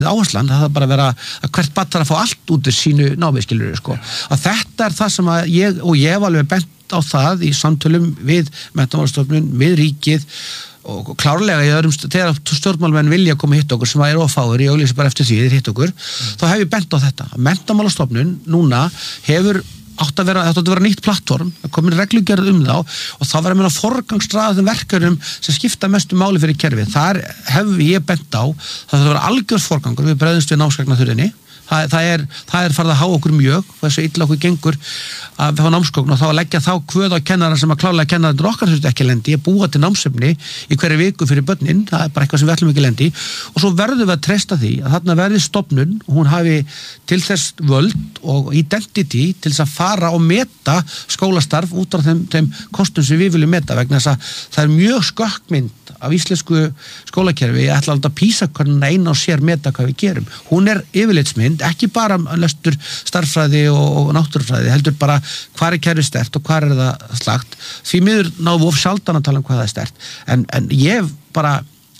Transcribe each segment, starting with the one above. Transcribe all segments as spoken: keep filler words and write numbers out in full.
áherslan, það er bara að vera að hvert barn þarf að fá allt út úr sínu námi, skilurðu, sko. Að þetta er það sem að ég, og ég hef alveg bent á það í samtölum við Menntamálastofnun, við ríkið og klárlega í öðrum þegar stjórnmálamenn vilja koma hitt okkur sem að er ofáður, ég auglýsi bara eftir því þeir hitt okkur, mm. þá hef ég bent á þetta. Menntamálastofnun núna hefur átt að vera, þetta átt að vera nýtt plattform, það komin reglugerð um þá og þá verður að forgangsraða þeim verkefnum sem skipta mestu máli fyrir kerfið. Þar hef ég bent á, það þarf að vera algjörð forgangur, við bregðumst við námsgagnaþurfinni. Það, það, er, það er farið að há okkur mjög þessu illa okkur gengur að fá námsgögn og þá að leggja þá kvöð á kennara sem að klálega kennara okkar þurftu ekki lendi að búa til námsefni í hverju viku fyrir börnin, það er bara eitthvað sem við ætlum ekki lendi og svo verðum við að treysta því að þarna verði stofnun og hún hafi til þess völd og identity til þess að fara og meta skólastarf út á þeim, þeim kostum sem við viljum meta vegna þess að það er mjög skökkmynd af íslensku skólakerfi, ég ætla að písa hvernig eina og sér meta hvað við gerum. Hún er yfirlitsmynd, ekki bara lestur starffræði og, og náttúrufræði, heldur bara hvað er kerfið sterkt og hvað er það slagt. Því miður náðum við of sjaldan að tala um hvað það er sterkt. En, en ég bara,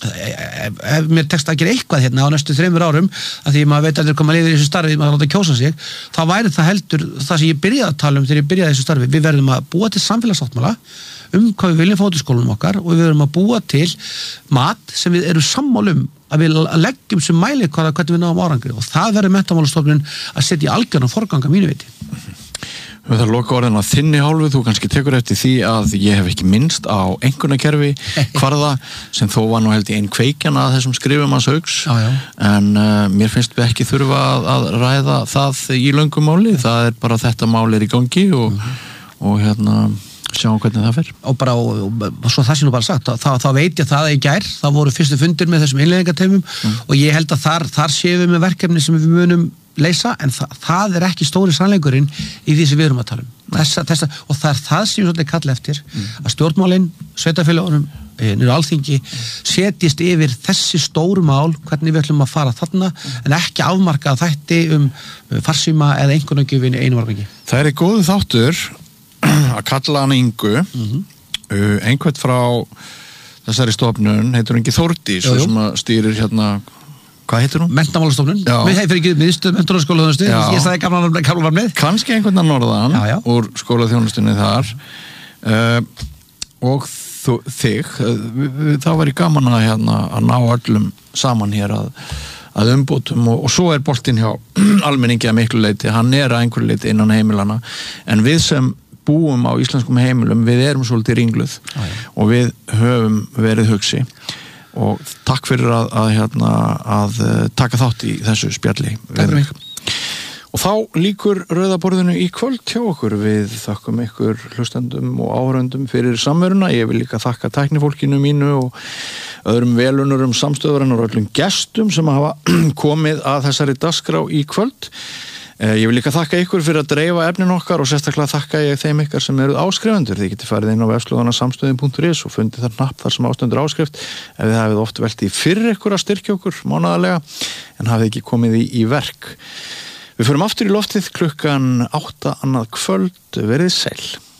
ef, ef mér tekst að gera eitthvað hérna á næstu þreymur árum, að því maður veit að þeir koma að liða í þessu starfi, maður láta kjósa sig, þá væri það heldur það sem ég byrjaði að tala um þegar ég byrjaði í þessu starfi. Við verðum að búa til samfélagssáttmála um hvað við viljum fá út í skólunum okkar og við verðum að búa til mat sem við erum sammálum að við leggjum sem mæli hvað hvernig við náum árangri og það verður Menntamálastofnun að setja í algjörna forganga mínu viti. Við þarfum að loka orðin að þinni hálfu, þú kannski tekur eftir því að ég hef ekki minnst á einkunnakerfi Kvarða sem þó var nú held í einn kveikjan að þessum skrifum hans Hauks en uh, mér finnst við ekki þurfa að, að ræða það í löngum máli, það er bara þetta mál er í gangi og, mm. og hérna sjáum hvernig það fer. Og bara, og, og, og svo það sé nú bara sagt, þá, þá veit ég það að í gær, það voru fyrstu fundir með þessum innleiðingateymum mm. og ég held að þar, þar séum við með verkefni sem við munum leysa, en það, það er ekki stóri sannleikurinn í því sem við erum að tala um. Þessa, þessa, og það er það sem ég svolítið kalla eftir, mm. að stjórnmálin, sveitafélagunum, niður alþingi, setjist yfir þessi stóru mál, hvernig við ætlum að fara þarna, mm. en ekki afmarka þætti um farsíma eða einkunnagjöfin einu vargangi. Það er góðu þáttur að kalla hann Ingu mm-hmm. uh, einhvern frá þessari stofnun, heitur hann ekki Þórdís sem að stýrir hérna, hvað heitur hún? Menntamálastofnun, við hefum ekki miðstöð menntamálastofnun, ég sagði gamla var með kannski einhvern að norðan já, já. Úr skólaþjónustunni þar uh, og þú, þig uh, þá var ég gaman að, hérna, að ná öllum saman hér að að umbótum og, og svo er boltinn hjá almenningi að miklu leyti, hann er að einhverju leyti innan heimilana, en við sem búum á íslenskum heimilum, við erum svolítið ringluð ah, og við höfum verið hugsi og takk fyrir að, að, hérna, að taka þátt í þessu spjalli. Takk fyrir mig. Og þá líkur rauðaborðinu í kvöld hjá okkur. Við þakkum ykkur hlustendum og áhörendum fyrir samveruna. Ég vil líka þakka tæknifólkinu mínu og öðrum velunurum samstöðurinnar og öllum gestum sem hafa komið að þessari dagskrá í kvöld. Ég vil líka þakka ykkur fyrir að dreifa efnin okkar og sérstaklega þakka ég þeim ykkar sem eruð áskrifundur. Þið getið farið inn á vefslóðana samstöðin punktur is og fundið þar napp þar sem ástendur áskrift ef þið hafið oft velt í fyrir ykkur að styrkja okkur mánaðarlega en hafið ekki komið í, í verk. Við förum aftur í loftið klukkan átta annað kvöld, verið sæl.